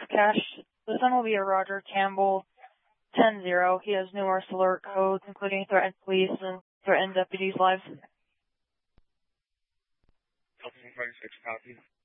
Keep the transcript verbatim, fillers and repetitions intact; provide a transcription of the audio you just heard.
cache. This one will be a Roger Campbell ten zero. He has numerous alert codes, including threatened police and threatened deputies' lives. Delta one five six, copy.